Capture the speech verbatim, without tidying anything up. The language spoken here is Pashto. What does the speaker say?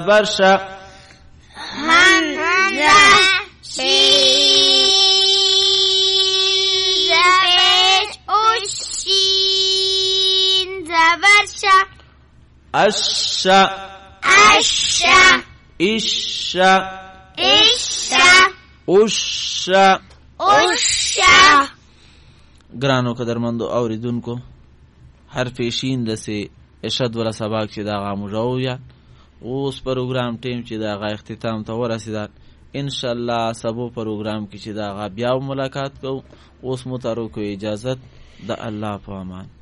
برشه همزه شین زبش اوشین زبرشه اش اش ایش ایش اوش اوش. ګرانو قدرمندو اوریدونکو، حرف شین دسې اشد ولا سباق چې دا غا مجاو یا اوس پروګرام ټیم چې دا غا اختتام ته ورسېدل. ان شاء الله سبو پروګرام کې چې دا غا بیا ملاقات کوو. اوس مو ترو کو اجازت د الله په امان.